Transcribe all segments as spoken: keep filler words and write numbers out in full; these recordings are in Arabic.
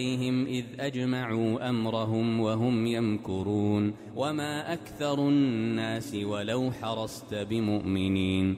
عليهم إذ أجمعوا أمرهم وهم يمكرون وما أكثر الناس ولو حرصت بمؤمنين.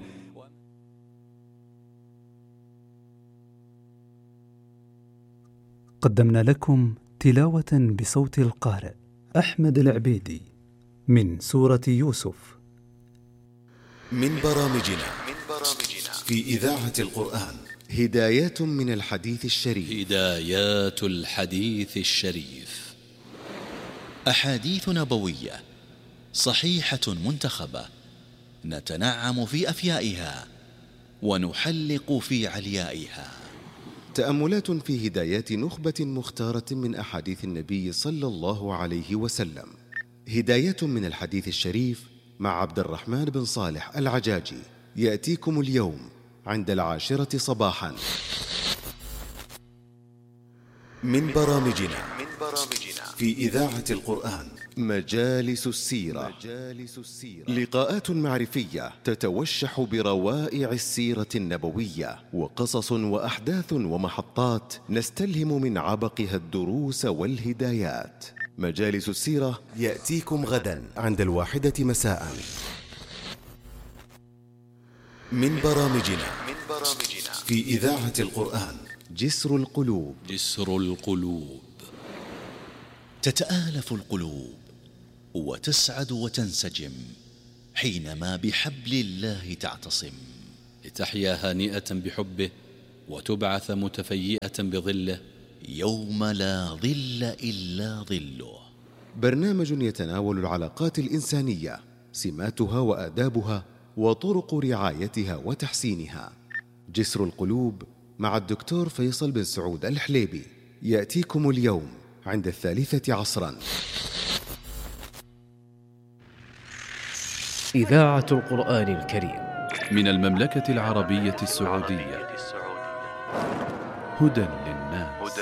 قدمنا لكم تلاوة بصوت القارئ أحمد العبيدي من سورة يوسف من برامجنا في إذاعة القرآن هدايات من الحديث الشريف. هدايات الحديث الشريف، أحاديث نبوية صحيحة منتخبة نتنعم في أفيائها ونحلق في عليائها. تأملات في هدايات نخبة مختارة من أحاديث النبي صلى الله عليه وسلم. هداية من الحديث الشريف مع عبد الرحمن بن صالح العجاجي، يأتيكم اليوم عند العاشرة صباحا. من برامجنا في إذاعة القرآن مجالس السيرة. لقاءات معرفية تتوشح بروائع السيرة النبوية، وقصص وأحداث ومحطات نستلهم من عبقها الدروس والهدايات. مجالس السيرة يأتيكم غدا عند الواحدة مساء. من برامجنا في إذاعة القرآن جسر القلوب. جسر القلوب، تتآلف القلوب وتسعد وتنسجم حينما بحبل الله تعتصم، لتحيا هانئة بحبه وتبعث متفيئة بظله يوم لا ظل إلا ظله. برنامج يتناول العلاقات الإنسانية، سماتها وآدابها وطرق رعايتها وتحسينها. جسر القلوب مع الدكتور فيصل بن سعود الحليبي، يأتيكم اليوم عند الثالثة عصرا. إذاعة القرآن الكريم من المملكة العربية السعودية، هدى للناس.